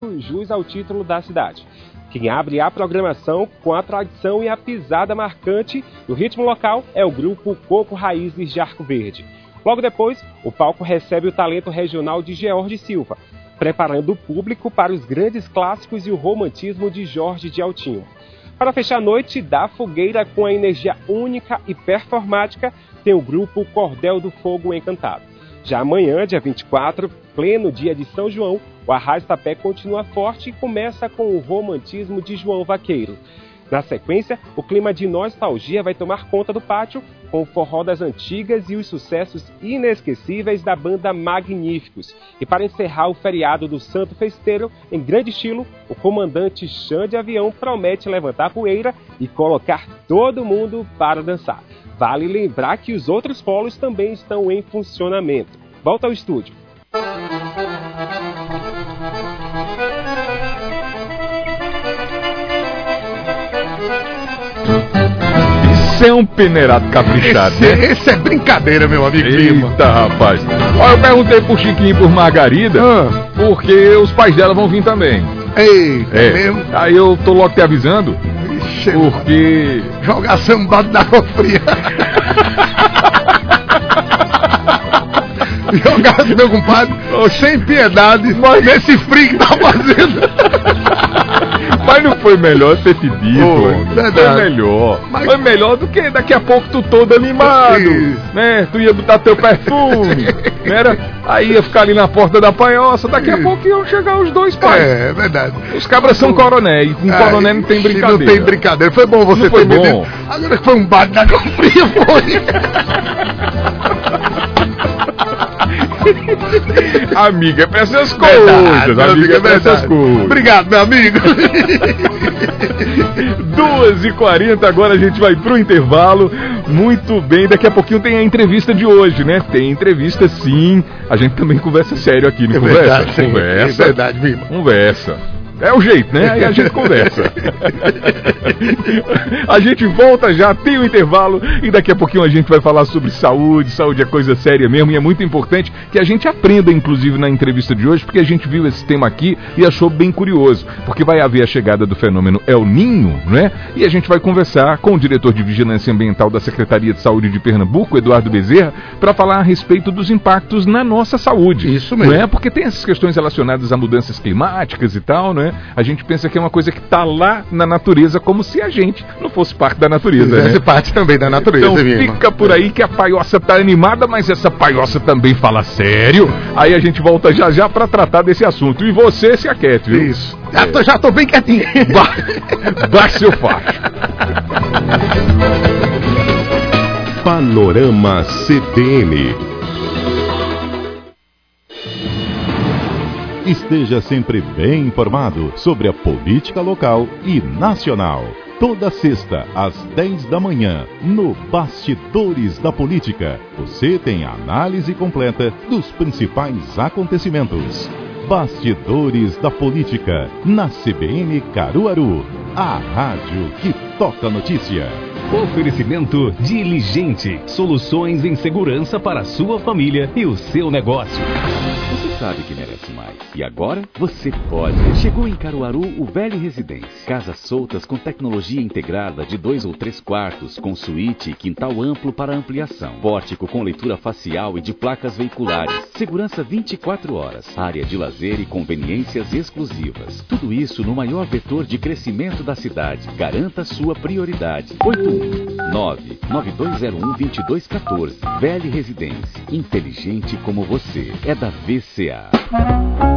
jus ao título da cidade. Quem abre a programação com a tradição e a pisada marcante do ritmo local é o grupo Coco Raízes de Arco Verde. Logo depois, o palco recebe o talento regional de George Silva, preparando o público para os grandes clássicos e o romantismo de Jorge de Altinho. Para fechar a noite da fogueira com a energia única e performática, tem o grupo Cordel do Fogo Encantado. Já amanhã, dia 24, pleno dia de São João, o Arrasta-Pé continua forte e começa com o romantismo de João Vaqueiro. Na sequência, o clima de nostalgia vai tomar conta do pátio, com o forró das antigas e os sucessos inesquecíveis da banda Magníficos. E para encerrar o feriado do Santo Festeiro, em grande estilo, o comandante Xande Avião promete levantar poeira e colocar todo mundo para dançar. Vale lembrar que os outros polos também estão em funcionamento. Volta ao estúdio. Isso é um peneirado caprichado, né? Esse é brincadeira, meu amigo. Eita, rapaz. Olha, eu perguntei pro Chiquinho e por Margarida, porque os pais dela vão vir também. Eita, mesmo? Aí eu tô logo te avisando, porque... Jogar sambado na água fria. Jogar, meu compadre, sem piedade, mas nesse frio que tá fazendo. Mas não foi melhor ter te dito, Foi melhor. Mas... Foi melhor do que daqui a pouco tu todo animado, né? Tu ia botar teu perfume, né? Aí ia ficar ali na porta da panhoça, daqui a pouco iam chegar os dois pais. É verdade. Os cabras são coronéis, e com coronel não tem brincadeira. Não tem brincadeira, foi bom você ter me dito. Agora que foi um bate na água fria, Amiga, é pra essas coisas. Amiga, é pra essas coisas. Obrigado, meu amigo. 2h40, agora a gente vai pro intervalo. Muito bem, daqui a pouquinho tem a entrevista de hoje, né? Tem entrevista sim. A gente também conversa sério aqui, não conversa? Verdade, sim. Conversa. É verdade, viu? Conversa. É o jeito, né? Aí a gente conversa. A gente volta já, tem o intervalo e daqui a pouquinho a gente vai falar sobre saúde. Saúde é coisa séria mesmo e é muito importante que a gente aprenda, inclusive, na entrevista de hoje, porque a gente viu esse tema aqui e achou bem curioso, porque vai haver a chegada do fenômeno El Niño, né? E a gente vai conversar com o diretor de Vigilância Ambiental da Secretaria de Saúde de Pernambuco, Eduardo Bezerra, para falar a respeito dos impactos na nossa saúde. Isso mesmo. Não é? Porque tem essas questões relacionadas a mudanças climáticas e tal, né? A gente pensa que é uma coisa que está lá na natureza, como se a gente não fosse parte da natureza, Fizesse né? parte também da natureza, então mesmo. Fica por aí que a paioça tá animada, mas essa paioça também fala sério. Aí a gente volta já já para tratar desse assunto. E você se aquiete, viu? Isso. Já tô bem quietinho. Baixe seu facho. Panorama CBN. Esteja sempre bem informado sobre a política local e nacional. Toda sexta, às 10 da manhã, no Bastidores da Política, você tem a análise completa dos principais acontecimentos. Bastidores da Política, na CBN Caruaru, a rádio que toca notícia. Oferecimento Diligente, soluções em segurança para a sua família e o seu negócio. Você sabe que merece mais. E agora você pode. Chegou em Caruaru o Velho Residência. Casas soltas com tecnologia integrada de 2 ou 3 quartos, com suíte e quintal amplo para ampliação. Pórtico com leitura facial e de placas veiculares. Segurança 24 horas. Área de lazer e conveniências exclusivas. Tudo isso no maior vetor de crescimento da cidade. Garanta sua prioridade. 819-9201-2214. Velho Residência. Inteligente como você. É da VCA.